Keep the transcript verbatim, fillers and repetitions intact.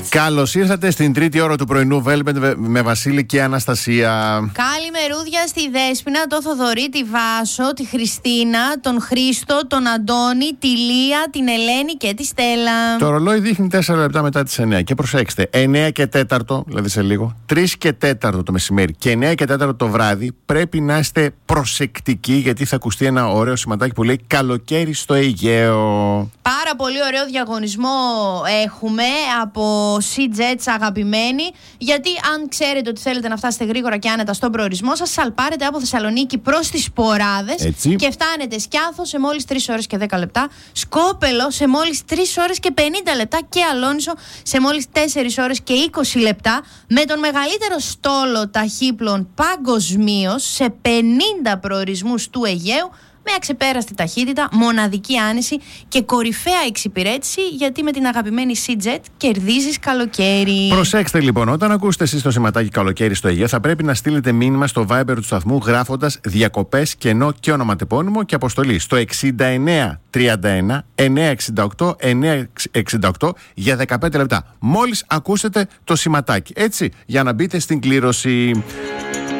Καλώς ήρθατε στην τρίτη ώρα του πρωινού Velvet με Βασίλη και Αναστασία. Καλημερούδια στη Δέσποινα, το Θοδωρή, τη Βάσο, τη Χριστίνα, τον Χρήστο, τον Αντώνη, τη Λία, την Ελένη και τη Στέλλα. Το ρολόι δείχνει τέσσερα λεπτά μετά τις εννιά. Και προσέξτε, εννιά και τέταρτο, δηλαδή σε λίγο, τρεις και τέταρτο το μεσημέρι και εννιά και τέταρτο το βράδυ, πρέπει να είστε προσεκτικοί, γιατί θα ακουστεί ένα ωραίο σηματάκι που λέει καλοκαίρι στο Αιγαίο. Πάρα πολύ ωραίο διαγωνισμό έχουμε από Sea-Jets, αγαπημένοι. Γιατί αν ξέρετε ότι θέλετε να φτάσετε γρήγορα και άνετα στον προορισμό σας, σαλπάρετε από Θεσσαλονίκη προς τις Ποράδες. Έτσι. Και φτάνετε Σκιάθο σε μόλις τρεις ώρες και δέκα λεπτά, Σκόπελο σε μόλις τρεις ώρες και πενήντα λεπτά και Αλόνισο σε μόλις τέσσερις ώρες και είκοσι λεπτά, με τον μεγαλύτερο στόλο ταχύπλων παγκοσμίως σε πενήντα προορισμούς του Αιγαίου, με αξεπέραστη ταχύτητα, μοναδική άνεση και κορυφαία εξυπηρέτηση, γιατί με την αγαπημένη Sea-Jet κερδίζεις καλοκαίρι. Προσέξτε λοιπόν, όταν ακούσετε εσείς το σηματάκι καλοκαίρι στο Αιγαίο, θα πρέπει να στείλετε μήνυμα στο Viber του σταθμού γράφοντας διακοπές, κενό και ονοματεπώνυμο και αποστολή στο εξήντα εννέα τριάντα ένα εννιακόσια εξήντα οκτώ εννιακόσια εξήντα οκτώ για δεκαπέντε λεπτά. Μόλις ακούσετε το σηματάκι, έτσι, για να μπείτε στην κλήρωση.